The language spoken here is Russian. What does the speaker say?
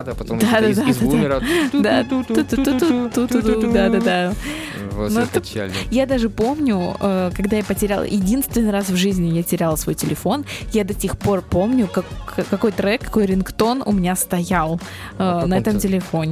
аппарата, потом из бумера. Да-да-да. Вот это печально. Я даже помню, когда я потеряла, единственный раз в жизни я теряла свой телефон, я до сих пор помню, какой трек, какой рингтон у меня стоял на этом телефоне.